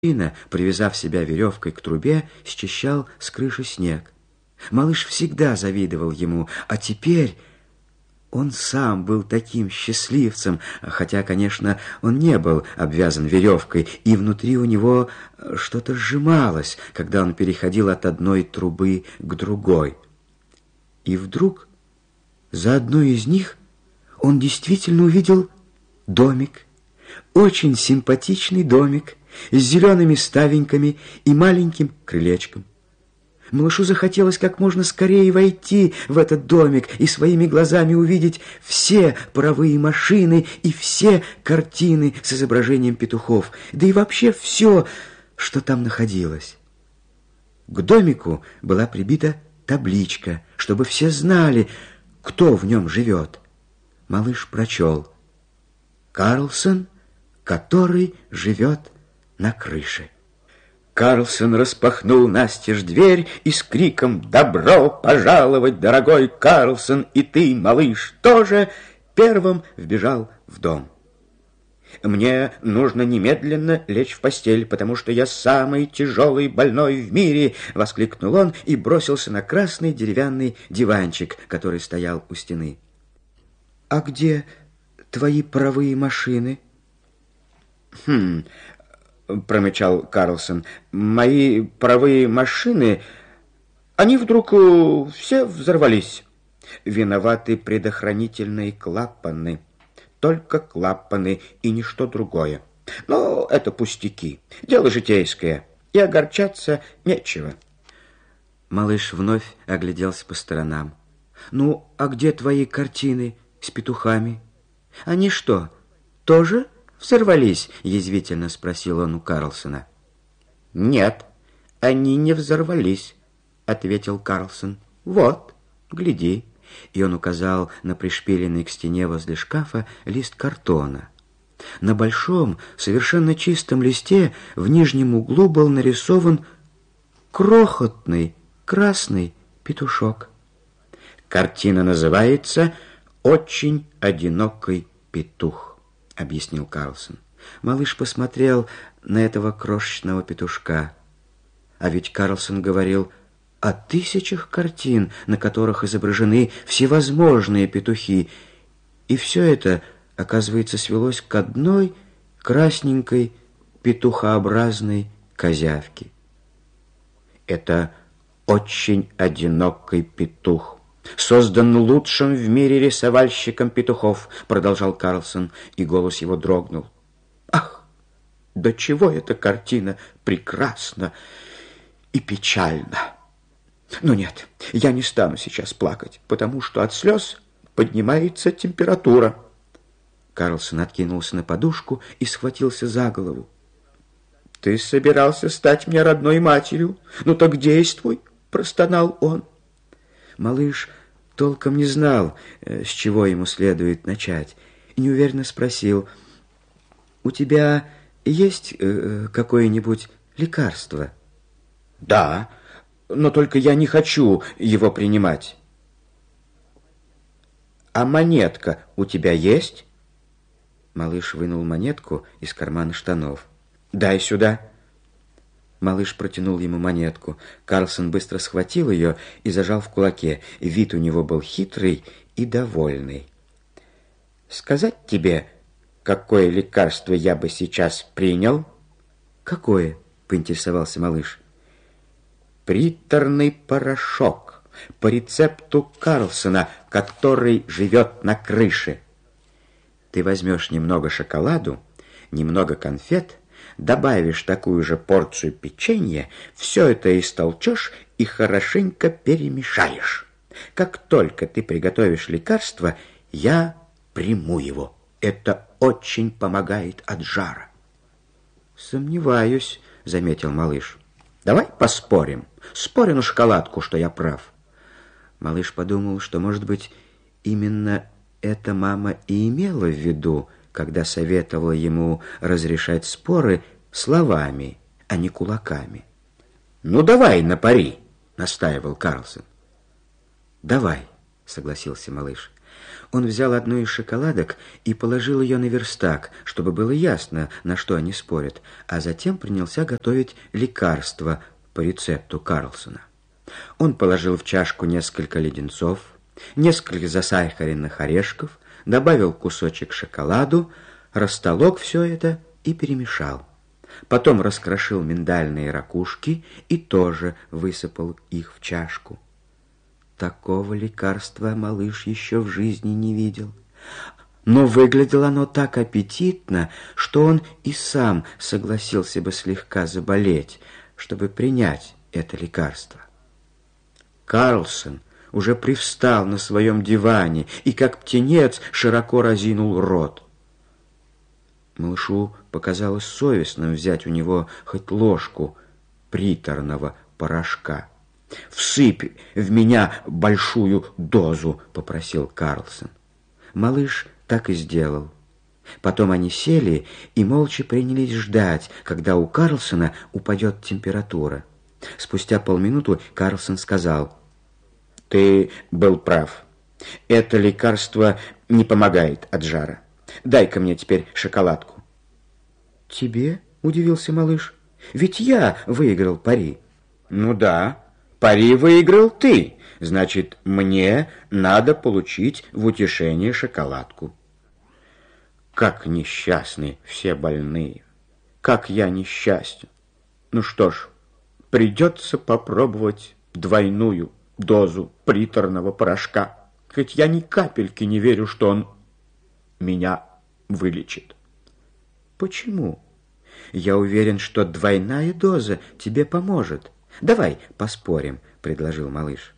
Мужчина, привязав себя веревкой к трубе, счищал с крыши снег. Малыш всегда завидовал ему, а теперь он сам был таким счастливцем, хотя, конечно, он не был обвязан веревкой, и внутри у него что-то сжималось, когда он переходил от одной трубы к другой. И вдруг за одной из них он действительно увидел домик, очень симпатичный домик, с зелеными ставеньками и маленьким крылечком. Малышу захотелось как можно скорее войти в этот домик и своими глазами увидеть все паровые машины и все картины с изображением петухов, да и вообще все, что там находилось. К домику была прибита табличка, чтобы все знали, кто в нем живет. Малыш прочел: «Карлсон, который живет на крыше». Карлсон распахнул настежь дверь и с криком «Добро пожаловать, дорогой Карлсон, и ты, малыш, тоже!» первым вбежал в дом. «Мне нужно немедленно лечь в постель, потому что я самый тяжелый больной в мире!» — воскликнул он и бросился на красный деревянный диванчик, который стоял у стены. «А где твои паровые машины?» промычал Карлсон. «Мои паровые машины, они вдруг все взорвались. Виноваты предохранительные клапаны. Только клапаны и ничто другое. Но это пустяки. Дело житейское. И огорчаться нечего». Малыш вновь огляделся по сторонам. «Ну, а где твои картины с петухами? Они что, тоже взорвались?» — язвительно спросил он у Карлсона. «Нет, они не взорвались», — ответил Карлсон. «Вот, гляди». И он указал на пришпиленный к стене возле шкафа лист картона. На большом, совершенно чистом листе в нижнем углу был нарисован крохотный красный петушок. «Картина называется «Очень одинокий петух», — объяснил Карлсон. Малыш посмотрел на этого крошечного петушка. А ведь Карлсон говорил о тысячах картин, на которых изображены всевозможные петухи. И все это, оказывается, свелось к одной красненькой петухообразной козявке. «Это очень одинокий петух, создан лучшим в мире рисовальщиком петухов», продолжал Карлсон, и голос его дрогнул. «Ах, до чего эта картина прекрасна и печальна! Но нет, я не стану сейчас плакать, потому что от слез поднимается температура». Карлсон откинулся на подушку и схватился за голову. «Ты собирался стать мне родной матерью? Ну так действуй!» — простонал он. Малыш толком не знал, с чего ему следует начать, и неуверенно спросил: «У тебя есть какое-нибудь лекарство?» «Да, но только я не хочу его принимать». «А монетка у тебя есть?» Малыш вынул монетку из кармана штанов. «Дай сюда». Малыш протянул ему монетку. Карлсон быстро схватил ее и зажал в кулаке. Вид у него был хитрый и довольный. «Сказать тебе, какое лекарство я бы сейчас принял?» «Какое?» — поинтересовался малыш. «Приторный порошок по рецепту Карлсона, который живет на крыше. Ты возьмешь немного шоколаду, немного конфет, добавишь такую же порцию печенья, все это истолчешь и хорошенько перемешаешь. Как только ты приготовишь лекарство, я приму его. Это очень помогает от жара». «Сомневаюсь», — заметил малыш. «Давай поспорим. Спорим на шоколадку, что я прав». Малыш подумал, что, может быть, именно это мама и имела в виду, когда советовала ему разрешать споры словами, а не кулаками. «Ну, давай на пари», — настаивал Карлсон. «Давай», — согласился малыш. Он взял одну из шоколадок и положил ее на верстак, чтобы было ясно, на что они спорят, а затем принялся готовить лекарство по рецепту Карлсона. Он положил в чашку несколько леденцов, несколько засахаренных орешков, добавил кусочек шоколаду, растолок все это и перемешал. Потом раскрошил миндальные ракушки и тоже высыпал их в чашку. Такого лекарства малыш еще в жизни не видел. Но выглядело оно так аппетитно, что он и сам согласился бы слегка заболеть, чтобы принять это лекарство. Карлсон уже привстал на своем диване и, как птенец, широко разинул рот. Малышу показалось совестным взять у него хоть ложку приторного порошка. «Всыпь в меня большую дозу», — попросил Карлсон. Малыш так и сделал. Потом они сели и молча принялись ждать, когда у Карлсона упадет температура. Спустя полминуты Карлсон сказал: «Ты был прав. Это лекарство не помогает от жара. Дай-ка мне теперь шоколадку». «Тебе?» — удивился малыш. «Ведь я выиграл пари». «Ну да, пари выиграл ты. Значит, мне надо получить в утешение шоколадку». Как несчастны все больные. Как я несчастен. Ну что ж, придется попробовать двойную дозу приторного порошка. Хоть я ни капельки не верю, что он меня вылечит. Почему? Я уверен, что двойная доза тебе поможет. Давай поспорим, предложил малыш.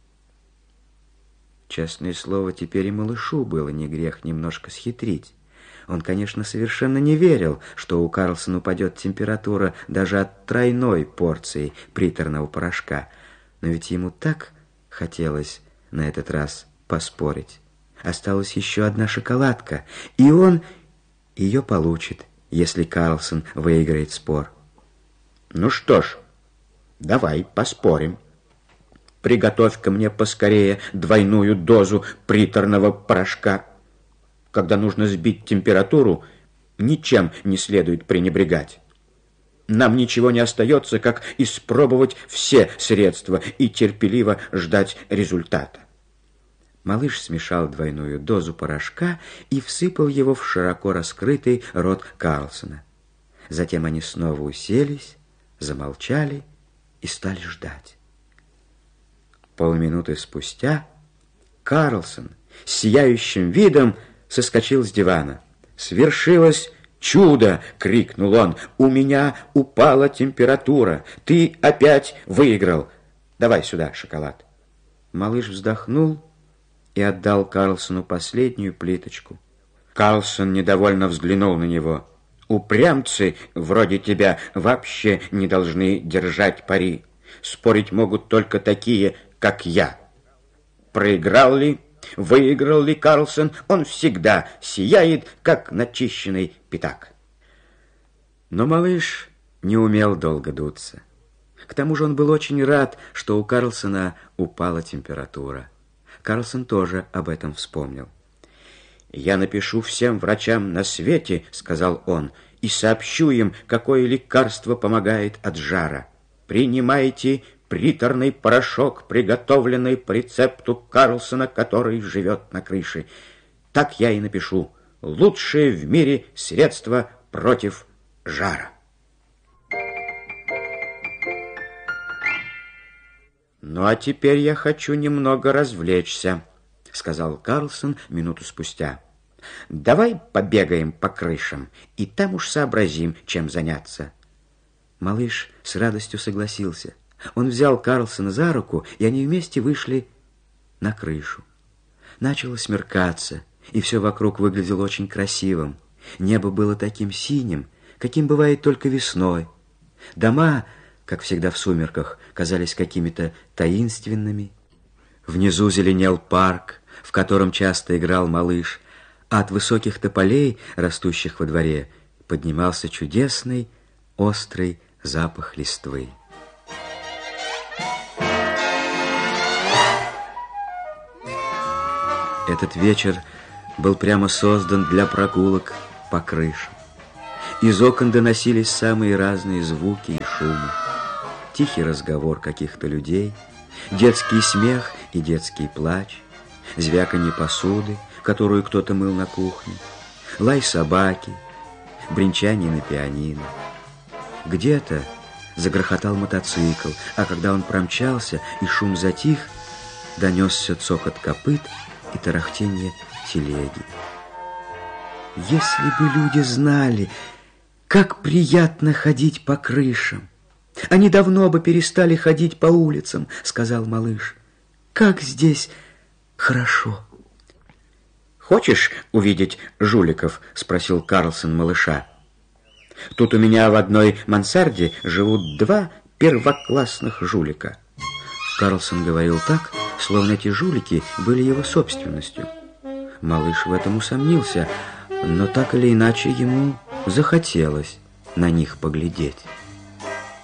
Честное слово, теперь и малышу было не грех немножко схитрить. Он, конечно, совершенно не верил, что у Карлсона упадет температура даже от тройной порции приторного порошка. Но ведь ему так хотелось на этот раз поспорить. Осталась еще одна шоколадка, и он ее получит, если Карлсон выиграет спор. Ну что ж, давай поспорим. Приготовь-ка мне поскорее двойную дозу приторного порошка. Когда нужно сбить температуру, ничем не следует пренебрегать. Нам ничего не остается, как испробовать все средства и терпеливо ждать результата. Малыш смешал двойную дозу порошка и всыпал его в широко раскрытый рот Карлсона. Затем они снова уселись, замолчали и стали ждать. Полминуты спустя Карлсон с сияющим видом соскочил с дивана. «Свершилось чудо!» — крикнул он. «У меня упала температура. Ты опять выиграл. Давай сюда шоколад». Малыш вздохнул и отдал Карлсону последнюю плиточку. Карлсон недовольно взглянул на него. «Упрямцы вроде тебя вообще не должны держать пари. Спорить могут только такие, как я. Проиграл ли, выиграл ли Карлсон, он всегда сияет, как начищенный пятак». Но малыш не умел долго дуться. К тому же он был очень рад, что у Карлсона упала температура. Карлсон тоже об этом вспомнил. «Я напишу всем врачам на свете, — сказал он, — и сообщу им, какое лекарство помогает от жара. Принимайте приторный порошок, приготовленный по рецепту Карлсона, который живет на крыше. Так я и напишу. Лучшее в мире средство против жара». «Ну, а теперь я хочу немного развлечься», — сказал Карлсон минуту спустя. «Давай побегаем по крышам, и там уж сообразим, чем заняться». Малыш с радостью согласился. Он взял Карлсона за руку, и они вместе вышли на крышу. Начало смеркаться, и все вокруг выглядело очень красивым. Небо было таким синим, каким бывает только весной. Дома, как всегда в сумерках, казались какими-то таинственными. Внизу зеленел парк, в котором часто играл малыш, а от высоких тополей, растущих во дворе, поднимался чудесный, острый запах листвы. Этот вечер был прямо создан для прогулок по крышам. Из окон доносились самые разные звуки и шумы. Тихий разговор каких-то людей, детский смех и детский плач, звяканье посуды, которую кто-то мыл на кухне, лай собаки, бренчание на пианино. Где-то загрохотал мотоцикл, а когда он промчался и шум затих, донесся цокот копыт и тарахтенье телеги. Если бы люди знали, как приятно ходить по крышам, они давно бы перестали ходить по улицам, сказал малыш. Как здесь хорошо. Хочешь увидеть жуликов? Спросил Карлсон малыша. Тут у меня в одной мансарде живут 2 первоклассных жулика. Карлсон говорил так, словно эти жулики были его собственностью. Малыш в этом усомнился, но так или иначе ему захотелось на них поглядеть.